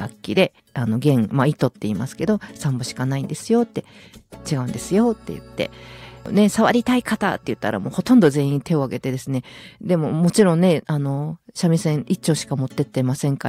楽器で、弦、糸って言いますけど、3本しかないんですよって、違うんですよって言って、ね、触りたい方って言ったらもうほとんど全員手を挙げてですね、でももちろんね、三味線1丁しか持ってってませんから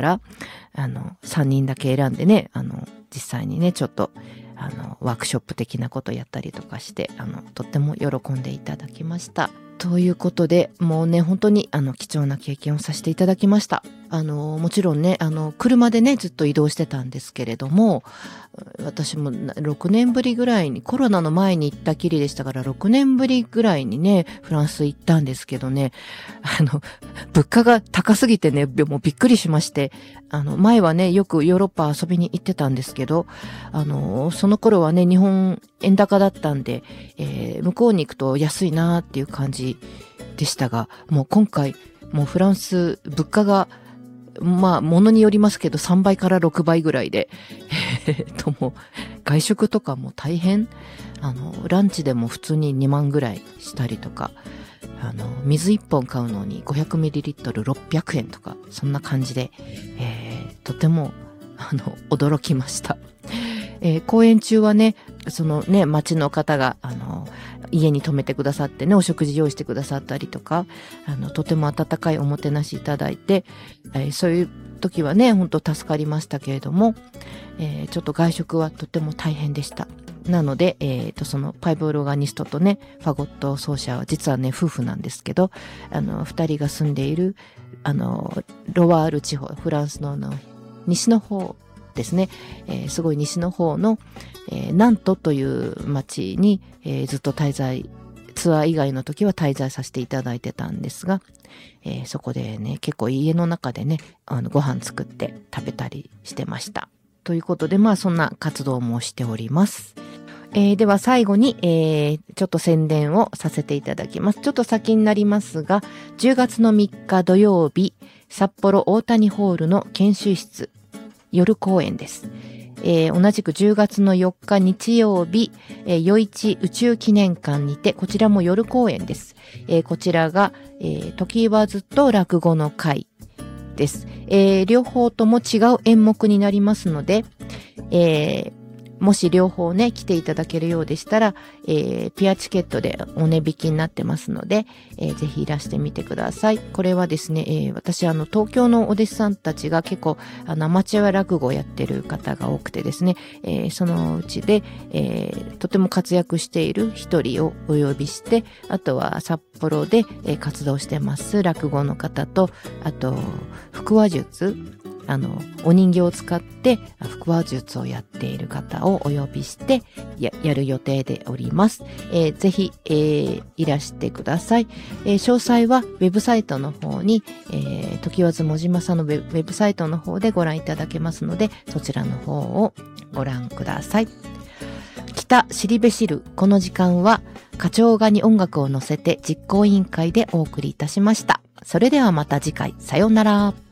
、3人だけ選んでね、実際にね、ちょっと、ワークショップ的なことやったりとかして、とっても喜んでいただきました。ということで、もうね、本当に貴重な経験をさせていただきました。もちろんね、車でね、ずっと移動してたんですけれども、私も6年ぶりぐらいに、コロナの前に行ったきりでしたから、6年ぶりぐらいにね、フランス行ったんですけどね、物価が高すぎてね、もうびっくりしまして、前はね、よくヨーロッパ遊びに行ってたんですけど、その頃はね、日本円高だったんで、向こうに行くと安いなーっていう感じでしたが、もう今回、もうフランス、物価が、ものによりますけど、3倍から6倍ぐらいで、もう、外食とかも大変、ランチでも普通に2万ぐらいしたりとか、水1本買うのに 500ml600 円とか、そんな感じで、とても、驚きました。公演中はね、そのね、町の方が、家に泊めてくださってね、お食事用意してくださったりとか、とても温かいおもてなしいただいて、そういう時はね、本当助かりましたけれども、ちょっと外食はとても大変でした。なので、そのパイプオルガニストとね、ファゴット奏者は実はね、夫婦なんですけど、二人が住んでいる、ロワール地方、フランスの西の方ですね、すごい西の方の、ナントという町に、ずっと滞在、ツアー以外の時は滞在させていただいてたんですが、そこでね、結構家の中でね、ご飯作って食べたりしてました。ということで、そんな活動もしております。では最後に、ちょっと宣伝をさせていただきます。ちょっと先になりますが、10月の3日土曜日、札幌大谷ホールの研修室、夜公演です。同じく10月の4日日曜日、余市宇宙記念館にて、こちらも夜公演です。こちらが、時言わずと落語の会です。両方とも違う演目になりますので、もし両方ね、来ていただけるようでしたら、ピアチケットでお値引きになってますので、ぜひいらしてみてください。これはですね、私東京のお弟子さんたちが結構アマチュア落語をやってる方が多くてですね、そのうちで、とても活躍している一人をお呼びして、あとは札幌で、活動してます落語の方と、あと腹話術、お人形を使って腹話術をやっている方をお呼びしてやる予定でおります。ぜひ、いらしてください。詳細はウェブサイトの方に、時わずもじまさのウェブサイトの方でご覧いただけますので、そちらの方をご覧ください。北知りべしるこの時間は花鳥画に音楽を乗せて実行委員会でお送りいたしました。それではまた次回、さようなら。